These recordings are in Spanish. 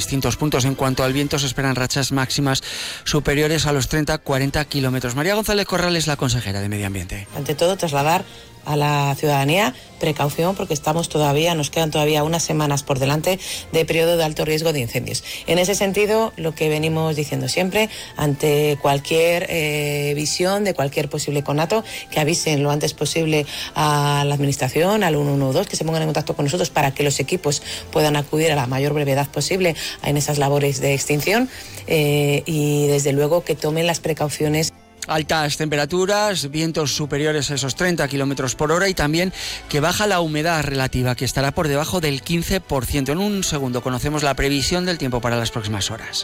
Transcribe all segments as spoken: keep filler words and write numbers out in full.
distintos puntos. En cuanto al viento, se esperan rachas máximas superiores a los treinta a cuarenta kilómetros. María González Corral es la consejera de Medio Ambiente. Ante todo, trasladar a la ciudadanía precaución, porque estamos todavía, nos quedan todavía unas semanas por delante de periodo de alto riesgo de incendios. En ese sentido, lo que venimos diciendo siempre, ante cualquier eh, visión de cualquier posible conato, que avisen lo antes posible a la administración, al uno uno dos, que se pongan en contacto con nosotros para que los equipos puedan acudir a la mayor brevedad posible en esas labores de extinción eh, y desde luego que tomen las precauciones. Altas temperaturas, vientos superiores a esos treinta kilómetros por hora y también que baja la humedad relativa, que estará por debajo del quince por ciento. En un segundo conocemos la previsión del tiempo para las próximas horas.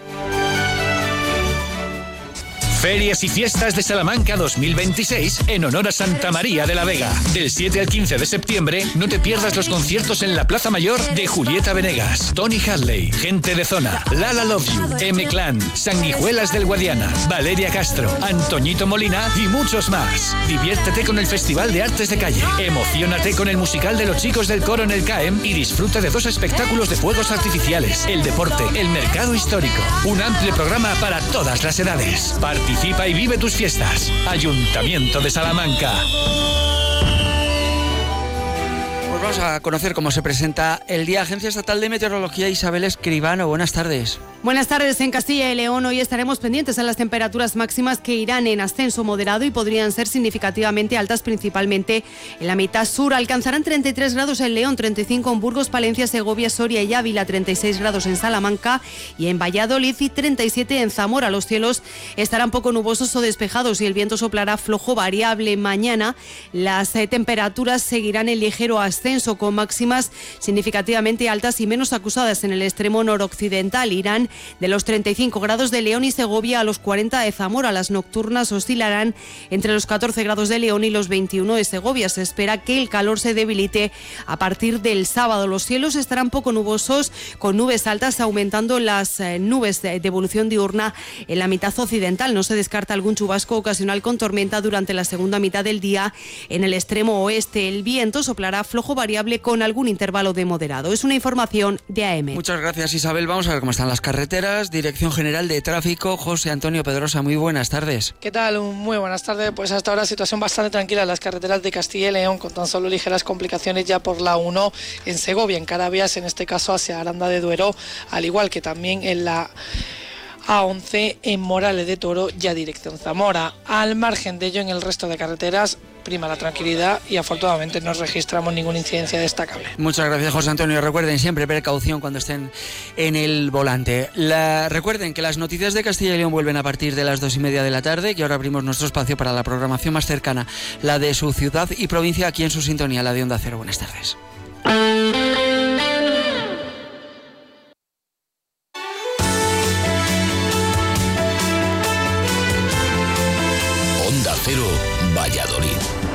Ferias y Fiestas de Salamanca dos mil veintiséis en honor a Santa María de la Vega. Del siete al quince de septiembre no te pierdas los conciertos en la Plaza Mayor de Julieta Venegas, Tony Hadley, Gente de Zona, Lala Love You, M-Clan, Sanguijuelas del Guadiana, Valeria Castro, Antoñito Molina y muchos más. Diviértete con el Festival de Artes de Calle, emociónate con el musical de los chicos del coro en el C A E M y disfruta de dos espectáculos de fuegos artificiales, el deporte, el mercado histórico. Un amplio programa para todas las edades. Participa Participa y vive tus fiestas. Ayuntamiento de Salamanca. Pues vamos a conocer cómo se presenta el día. Agencia Estatal de Meteorología, Isabel Escribano. Buenas tardes. Buenas tardes. En Castilla y León hoy estaremos pendientes a las temperaturas máximas que irán en ascenso moderado y podrían ser significativamente altas, principalmente en la mitad sur. Alcanzarán treinta y tres grados en León, treinta y cinco en Burgos, Palencia, Segovia, Soria y Ávila, treinta y seis grados en Salamanca y en Valladolid y treinta y siete en Zamora. Los cielos estarán poco nubosos o despejados y el viento soplará flojo variable. Mañana las eh, temperaturas seguirán en ligero ascenso, con máximas significativamente altas y menos acusadas en el extremo noroccidental. Irán de los treinta y cinco grados de León y Segovia a los cuarenta de Zamora. Las nocturnas oscilarán entre los catorce grados de León y los veintiuno de Segovia. Se espera que el calor se debilite a partir del sábado. Los cielos estarán poco nubosos, con nubes altas, aumentando las eh, nubes de, de evolución diurna en la mitad occidental. No se descarta algún chubasco ocasional con tormenta durante la segunda mitad del día en el extremo oeste. El viento soplará flojo variable con algún intervalo de moderado. Es una información de A M. Muchas gracias, Isabel. Vamos a ver cómo están las carreteras. Dirección General de Tráfico, José Antonio Pedrosa, muy buenas tardes. ¿Qué tal? Muy buenas tardes. Pues hasta ahora situación bastante tranquila en las carreteras de Castilla y León, con tan solo ligeras complicaciones ya por la uno en Segovia, en Carabias, en este caso hacia Aranda de Duero, al igual que también en la A once en Morales de Toro, ya dirección Zamora. Al margen de ello, en el resto de carreteras prima la tranquilidad y afortunadamente no registramos ninguna incidencia destacable. Muchas gracias, José Antonio. Recuerden siempre precaución cuando estén en el volante. La... Recuerden que las noticias de Castilla y León vuelven a partir de las dos y media de la tarde, que ahora abrimos nuestro espacio para la programación más cercana, la de su ciudad y provincia, aquí en su sintonía, la de Onda Cero. Buenas tardes. Onda Cero, Valladolid.